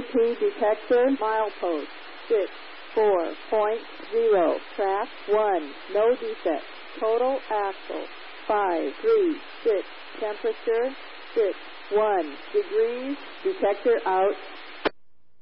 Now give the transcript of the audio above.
UP detector, milepost 64.0, track 1, no defect, total axle 536, temperature 61 degrees, detector out.